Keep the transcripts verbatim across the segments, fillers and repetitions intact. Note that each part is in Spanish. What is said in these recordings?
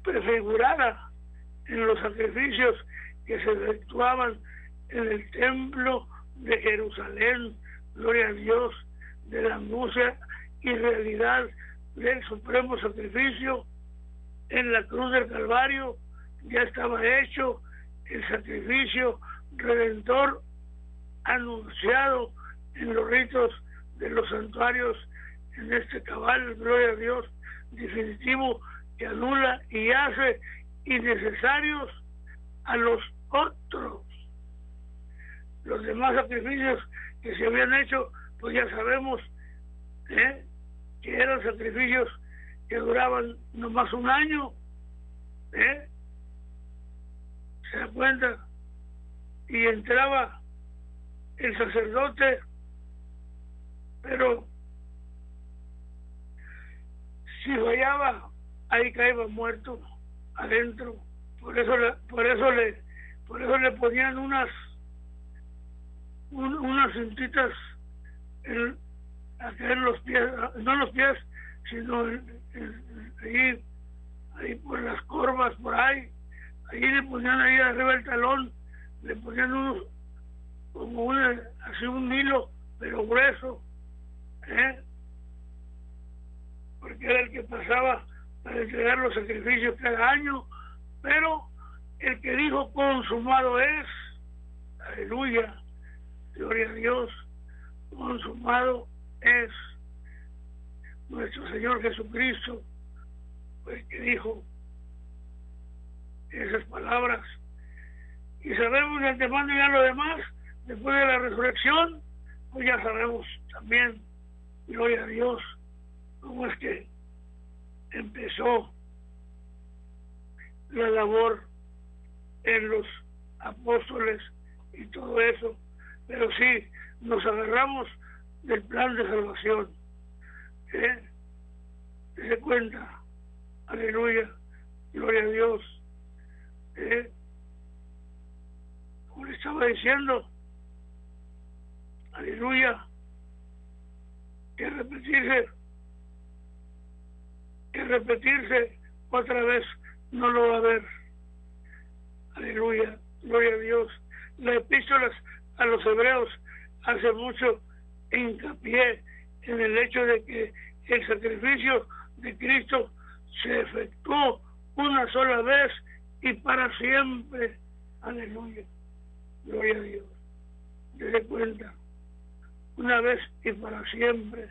prefigurada en los sacrificios que se efectuaban en el templo de Jerusalén, gloria a Dios, de la angustia y realidad del supremo sacrificio en la cruz del Calvario. Ya estaba hecho el sacrificio redentor anunciado en los ritos de los santuarios, en este cabal, gloria a Dios, definitivo, que anula y hace innecesarios a los otros. Los demás sacrificios que se habían hecho, pues ya sabemos ¿eh? que eran sacrificios que duraban nomás un año, ¿eh? se da cuenta, y entraba el sacerdote, pero si fallaba, ahí caía muerto adentro. Por eso le, por eso le, por eso le ponían unas un, unas cintitas en, acá en los pies, no en los pies, sino en, en, ahí, ahí por las corvas, por ahí, ahí le ponían ahí arriba el talón, le ponían unos, como una, así un hilo, pero grueso, ¿eh? porque era el que pasaba para entregar los sacrificios cada año, pero el que dijo consumado es, aleluya, gloria a Dios, consumado es nuestro Señor Jesucristo, fue el que dijo esas palabras. Y sabemos de antemano ya lo demás, después de la resurrección, pues ya sabemos también, gloria a Dios, cómo es que empezó la labor en los apóstoles y todo eso. Pero sí, nos agarramos del plan de salvación. ¿Eh? Se cuenta, aleluya, gloria a Dios. ¿Eh? Como le estaba diciendo, aleluya, que repetirse, que repetirse otra vez no lo va a haber. Aleluya, gloria a Dios. Las epístolas a los hebreos hace mucho hincapié en el hecho de que el sacrificio de Cristo se efectuó una sola vez y para siempre. Aleluya, gloria a Dios. Dese cuenta, una vez y para siempre.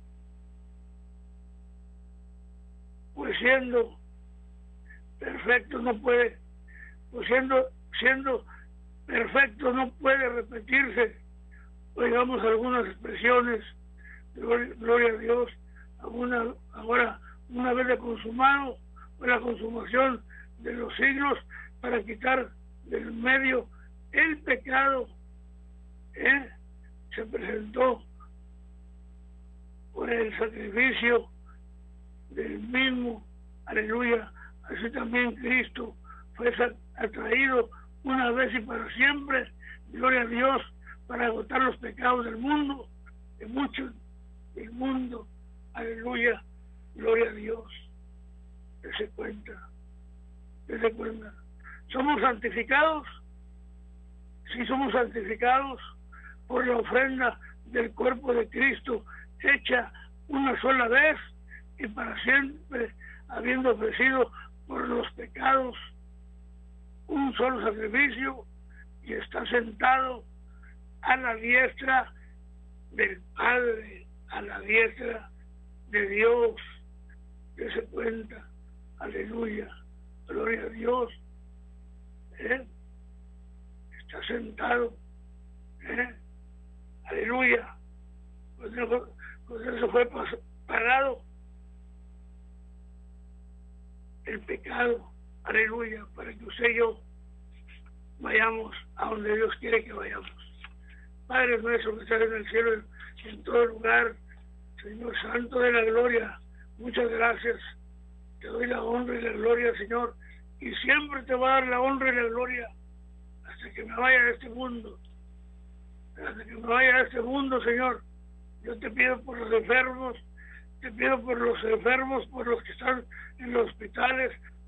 Pues siendo perfecto no puede, pues siendo, siendo perfecto no puede repetirse. Oigamos algunas expresiones, gloria, gloria a Dios, alguna, ahora una vez de consumado, fue la consumación de los siglos para quitar del medio el pecado, ¿eh? se presentó por el sacrificio del mismo, aleluya, así también Cristo fue atraído una vez y para siempre, gloria a Dios, para agotar los pecados del mundo, de muchos del mundo, aleluya, gloria a Dios. Dese cuenta, dese cuenta. ¿Somos santificados? Sí, somos santificados por la ofrenda del cuerpo de Cristo, hecha una sola vez y para siempre, habiendo ofrecido por los pecados un solo sacrificio, y está sentado a la diestra del Padre, a la diestra de Dios. Que se cuenta, aleluya, gloria a Dios. ¿Eh? Está sentado, ¿eh? aleluya. Pues eso, pues eso fue pagado el pecado, aleluya, para que usted y yo vayamos a donde Dios quiere que vayamos. Padre nuestro que estás en el cielo y en todo lugar, Señor Santo de la gloria, muchas gracias. Te doy la honra y la gloria, Señor, y siempre te va a dar la honra y la gloria hasta que me vaya de este mundo. Hasta que me vaya de este mundo, Señor. Yo te pido por los enfermos, te pido por los enfermos, por los que están en los hospitales,